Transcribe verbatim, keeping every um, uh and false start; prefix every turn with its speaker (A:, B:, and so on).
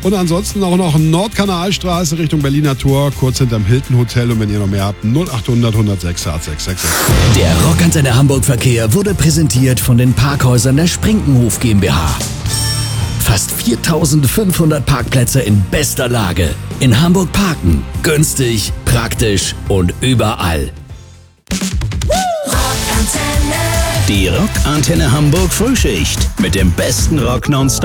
A: Und ansonsten auch noch Nordkanalstraße Richtung Berliner Tor, kurz hinterm Hilton Hotel. Und wenn ihr noch mehr habt, null acht hundert hundertsechs sechs sechs sechs.
B: Der Rockantenne Hamburg Verkehr wurde präsentiert von den Parkhäusern der Sprinkenhof GmbH. Fast viertausendfünfhundert Parkplätze in bester Lage. In Hamburg parken. Günstig, praktisch und überall.
C: Rockantenne.
B: Die Rockantenne Hamburg Frühschicht mit dem besten Rock nonstop.